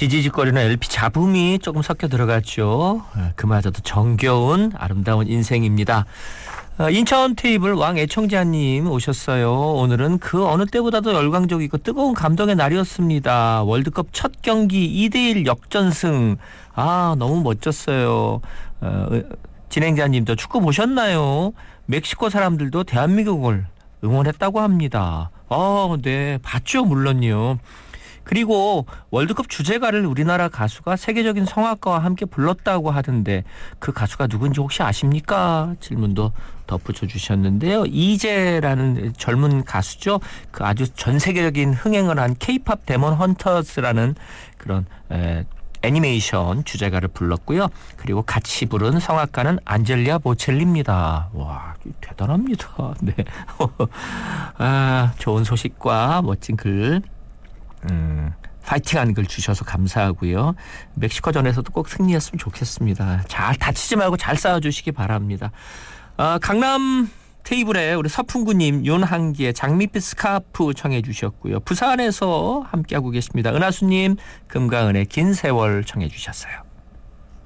지지직거리는 LP 잡음이 조금 섞여 들어갔죠. 그마저도 정겨운 아름다운 인생입니다. 인천 테이블 왕 애청자님 오셨어요. 오늘은 그 어느 때보다도 열광적이고 뜨거운 감동의 날이었습니다. 월드컵 첫 경기 2대1 역전승. 너무 멋졌어요. 진행자님도 축구 보셨나요? 멕시코 사람들도 대한민국을 응원했다고 합니다. 네, 봤죠, 물론요. 그리고 월드컵 주제가를 우리나라 가수가 세계적인 성악가와 함께 불렀다고 하던데 그 가수가 누군지 혹시 아십니까? 질문도 덧붙여 주셨는데요. 이재라는 젊은 가수죠. 그 아주 전 세계적인 흥행을 한 K-팝 데몬 헌터스라는 그런 애니메이션 주제가를 불렀고요. 그리고 같이 부른 성악가는 안젤리아 보첼리입니다. 와, 대단합니다. 네. 좋은 소식과 멋진 글, 파이팅하는 글 주셔서 감사하고요. 멕시코전에서도 꼭 승리했으면 좋겠습니다. 잘 다치지 말고 잘 싸워주시기 바랍니다. 강남 테이블에 우리 서풍구님 윤한기의 장밋빛 스카프 청해 주셨고요. 부산에서 함께하고 계십니다. 은하수님 금강은의 긴 세월 청해 주셨어요.